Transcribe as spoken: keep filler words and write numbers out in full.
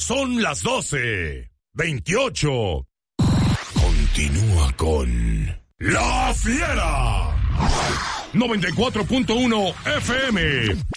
Son las doce veintiocho. Continúa con La Fiera. noventa y cuatro punto uno F M.